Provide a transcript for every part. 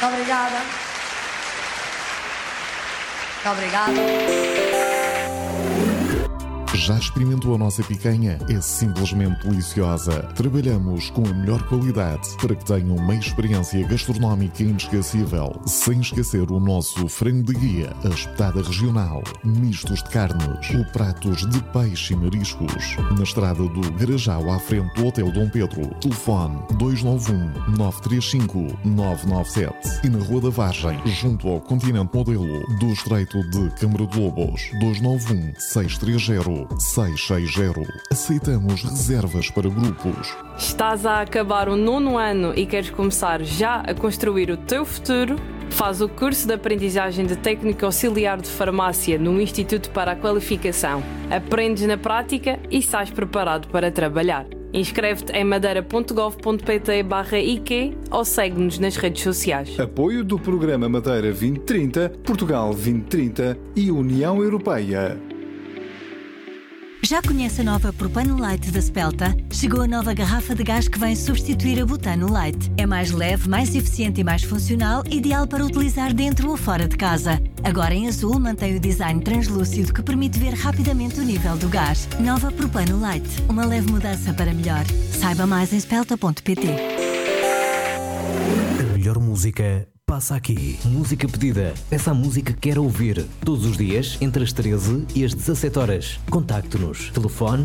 Obrigada. Obrigada. Já experimentou a nossa picanha? É simplesmente deliciosa. Trabalhamos com a melhor qualidade para que tenham uma experiência gastronómica inesquecível. Sem esquecer o nosso frango de guia, a espetada regional, mistos de carnes ou pratos de peixe e mariscos. Na estrada do Garajal, à frente do Hotel Dom Pedro. Telefone 291-935-997. E na Rua da Vargem, junto ao Continente Modelo do Estreito de Câmara de Lobos. 291-630-660. Aceitamos reservas para grupos. Estás a acabar o 9º ano e queres começar já a construir o teu futuro? Faz o curso de aprendizagem de técnico auxiliar de farmácia no Instituto para a Qualificação. Aprendes na prática e estás preparado para trabalhar. Inscreve-te em madeira.gov.pt/IQ ou segue-nos nas redes sociais. Apoio do Programa Madeira 2030, Portugal 2030 e União Europeia. Já conhece a nova Propano Light da Spelta? Chegou a nova garrafa de gás que vem substituir a Butano Light. É mais leve, mais eficiente e mais funcional, ideal para utilizar dentro ou fora de casa. Agora em azul mantém o design translúcido que permite ver rapidamente o nível do gás. Nova Propano Light, uma leve mudança para melhor. Saiba mais em spelta.pt. A melhor música passa aqui. Música pedida. Peça a música que quer ouvir. Todos os dias, entre as 13 e as 17 horas. Contacte-nos. Telefone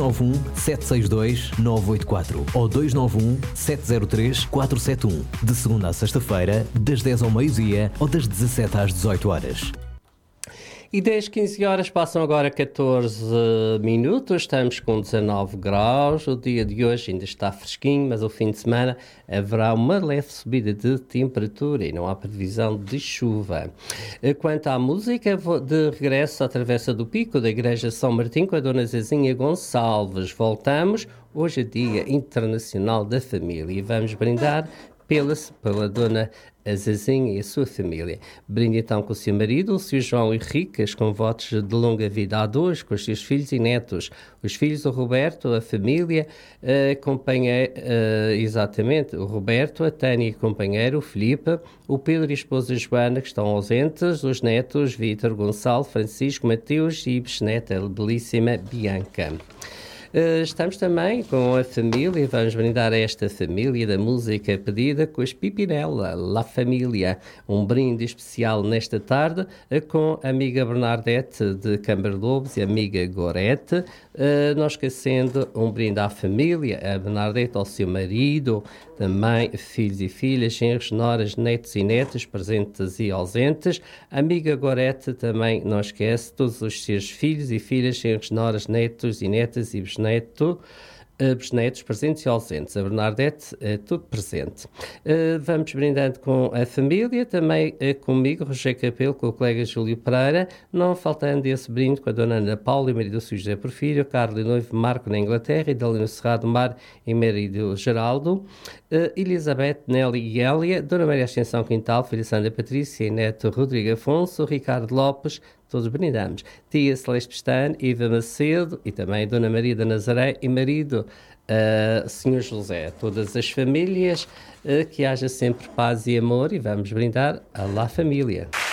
291-762-984 ou 291-703-471. De segunda à sexta-feira, das 10 ao meio-dia ou das 17 às 18 horas. E 10-15 horas passam agora 14 minutos, estamos com 19 graus, o dia de hoje ainda está fresquinho, mas o fim de semana haverá uma leve subida de temperatura e não há previsão de chuva. Quanto à música, vou de regresso à Travessa do Pico da Igreja São Martim com a Dona Zezinha Gonçalves. Voltamos, hoje é Dia Internacional da Família e vamos brindar pela Dona Zezinha e a sua família. Brinde então com o seu marido, o Sr. João Henriques, com votos de longa vida a dois, com os seus filhos e netos. Os filhos do Roberto, a família, exatamente, o Roberto, a Tânia e companheiro, o Filipe, o Pedro e a esposa Joana, que estão ausentes, os netos, Vítor, Gonçalo, Francisco, Mateus e bisneta, a belíssima Bianca. Estamos também com a família, vamos brindar a esta família da música pedida com as Pipinela, La Família. Um brinde especial nesta tarde com a amiga Bernadette de Câmara de Lobos e a amiga Gorete. Não esquecendo um brinde à família, a Bernadette ao seu marido, também filhos e filhas, genros, noras, netos e netas, presentes e ausentes. A amiga Gorete também não esquece todos os seus filhos e filhas, genros, noras, netos e netas e bisnetos presentes e ausentes. A Bernadette é tudo presente. Vamos brindando com a família, também comigo, Roger Capelo, com o colega Júlio Pereira, não faltando esse brinde com a dona Ana Paula e marido Sr. José Porfírio, Carlos e noivo Marco na Inglaterra, e Dalino Cerrado Mar e marido Geraldo, Elizabeth, Nelly e Hélia, dona Maria Ascensão Quintal, filha Sandra Patrícia e neto Rodrigo Afonso, Ricardo Lopes, todos brindamos. Tia Celeste Pestana, Iva Macedo e também Dona Maria da Nazaré e marido Sr. José. Todas as famílias, que haja sempre paz e amor e vamos brindar a La Família.